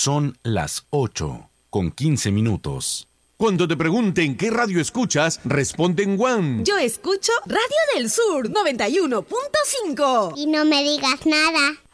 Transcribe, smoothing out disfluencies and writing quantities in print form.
Son las 8:15. Cuando te pregunten qué radio escuchas, responde en One. Yo escucho Radio del Sur 91.5. Y no me digas nada.